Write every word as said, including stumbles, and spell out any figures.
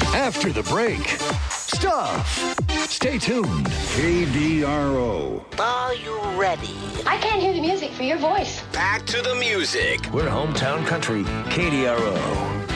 After the break, stuff. Stay tuned. K D R O. Are you ready? I can't hear the music for your voice. Back to the music. We're hometown country, K D R O.